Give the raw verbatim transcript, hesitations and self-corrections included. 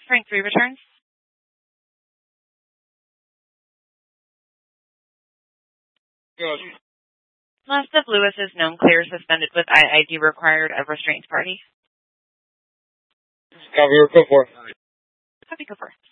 Frank three returns. Good. Last of Lewis is known clear, suspended with I I D required of restraints party. Copy, go for it. Copy, go for it.